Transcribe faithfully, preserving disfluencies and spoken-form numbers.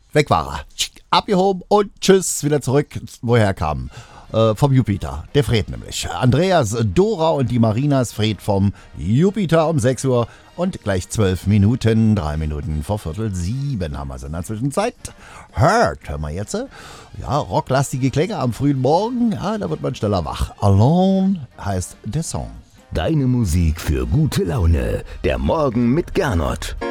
weg war er. Abgehoben und tschüss, wieder zurück, woher kam. Äh, vom Jupiter, der Fred nämlich. Andreas, Dora und die Marinas Fred vom Jupiter um sechs Uhr und gleich zwölf Minuten, drei Minuten vor Viertel sieben haben wir es in der Zwischenzeit. Hurt, hören wir jetzt. Ja, rocklastige Klänge am frühen Morgen, ja, da wird man schneller wach. Alone heißt der Song. Deine Musik für gute Laune. Der Morgen mit Gernot.